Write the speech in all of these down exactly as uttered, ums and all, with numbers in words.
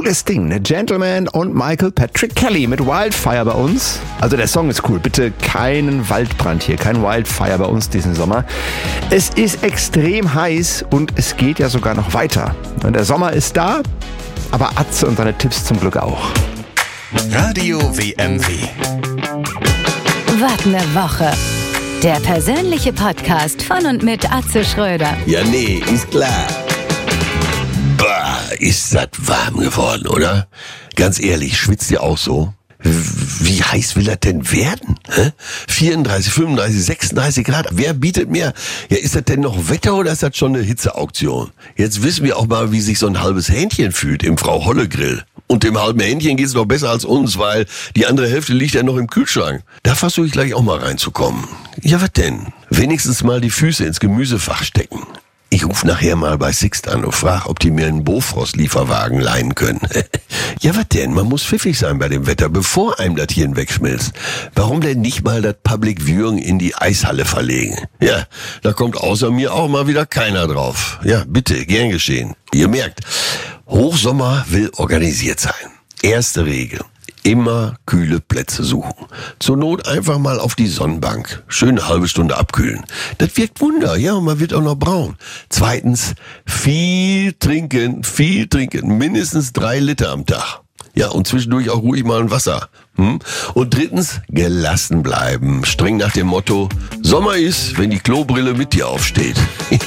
cooles Ding, ne? Gentleman und Michael Patrick Kelly mit Wildfire bei uns. Also der Song ist cool. Bitte keinen Waldbrand hier, kein Wildfire bei uns diesen Sommer. Es ist extrem heiß und es geht ja sogar noch weiter. Der Sommer ist da, aber Atze und seine Tipps zum Glück auch. Radio W M W. Was ne Woche. Der persönliche Podcast von und mit Atze Schröder. Ja, nee, ist klar. Bah, ist das warm geworden, oder? Ganz ehrlich, schwitzt ihr auch so? Wie heiß will das denn werden? Hä? vierunddreißig, fünfunddreißig, sechsunddreißig Grad. Wer bietet mehr? Ja, ist das denn noch Wetter oder ist das schon eine Hitzeauktion? Jetzt wissen wir auch mal, wie sich so ein halbes Hähnchen fühlt im Frau Holle Grill. Und dem halben Hähnchen geht's noch besser als uns, weil die andere Hälfte liegt ja noch im Kühlschrank. Da versuche ich gleich auch mal reinzukommen. Ja, was denn? Wenigstens mal die Füße ins Gemüsefach stecken. Ich rufe nachher mal bei Sixt an und frage, ob die mir einen Bofrost-Lieferwagen leihen können. Ja, was denn? Man muss pfiffig sein bei dem Wetter, bevor einem das Hirn wegschmilzt. Warum denn nicht mal das Public Viewing in die Eishalle verlegen? Ja, da kommt außer mir auch mal wieder keiner drauf. Ja, bitte, gern geschehen. Ihr merkt, Hochsommer will organisiert sein. Erste Regel. Immer kühle Plätze suchen. Zur Not einfach mal auf die Sonnenbank. Schön eine halbe Stunde abkühlen. Das wirkt Wunder, ja, und man wird auch noch braun. Zweitens, viel trinken, viel trinken. Mindestens drei Liter am Tag. Ja, und zwischendurch auch ruhig mal ein Wasser. Hm? Und drittens, gelassen bleiben. Streng nach dem Motto, Sommer ist, wenn die Klobrille mit dir aufsteht.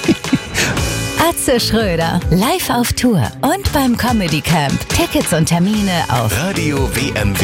Atze Schröder, live auf Tour und beim Comedy Camp. Tickets und Termine auf Radio W M W.